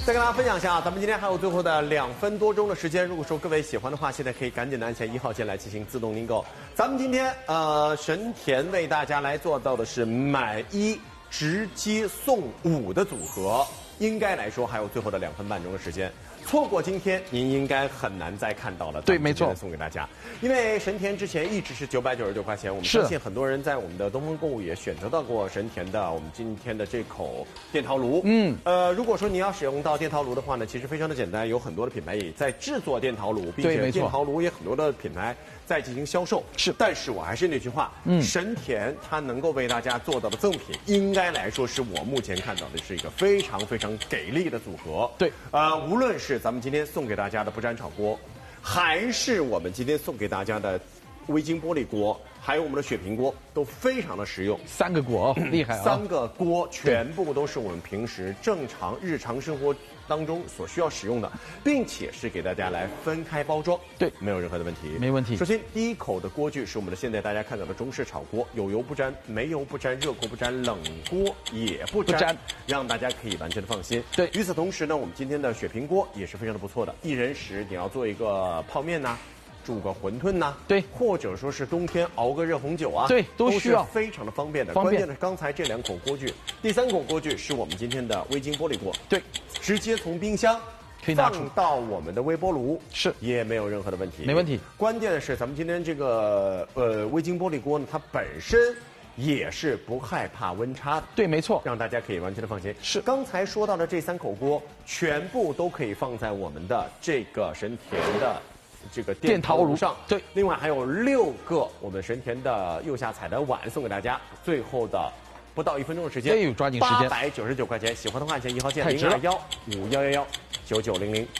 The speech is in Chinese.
再跟大家分享一下啊，咱们今天还有最后的2分多钟的时间，如果说各位喜欢的话，现在可以赶紧的按下1号键来进行自动订购。咱们今天神田为大家来做到的是买1直接送5的组合，应该来说还有最后的2分半钟的时间。错过今天，您应该很难再看到了。 对，没错， 送给大家。因为神田之前一直是999块钱，我们相信很多人在我们的东风购物也选择到过神田的我们今天的这口电陶炉。如果说你要使用到电陶炉的话呢，其实非常的简单，有很多的品牌也在制作电陶炉，并且电陶炉也很多的品牌在进行销售。 是， 但是我还是那句话，神田它能够为大家做到的赠品，应该来说是我目前看到的是一个非常非常给力的组合。 对， 无论是咱们今天送给大家的不粘炒锅，还是我们今天送给大家的微晶玻璃锅，还有我们的雪平锅，都非常的实用。 3个锅厉害啊 ！3个锅全部都是我们平时正常日常生活当中所需要使用的，并且是给大家来分开包装。 对， 没有任何的问题， 没问题。 首先第一口的锅具是我们的现在大家看到的中式炒锅，有油不沾，没油不沾，热锅不沾，冷锅也不沾，让大家可以完全的放心。 对， 与此同时呢，我们今天的雪平锅也是非常的不错的，一人食你要做一个泡面呐，煮个馄饨呐， 对， 或者说是冬天熬个热红酒啊， 对，都需要， 非常的方便的。关键的是刚才这2口锅具，第3口锅具是我们今天的微晶玻璃锅， 对， 直接从冰箱可以拿出放到我们的微波炉， 是也没有任何的问题， 没问题。 关键的是咱们今天这个微晶玻璃锅呢，它本身也是不害怕温差的， 对，没错， 让大家可以完全的放心。 是刚才说到的这3口锅，全部都可以放在我们的这个神田的这个电陶炉上。 对， 另外还有6个我们神田的釉下彩的碗送给大家。最后的不到1分钟的时间， 抓紧时间 ，899块钱，喜欢的话按下1号键，02151119900。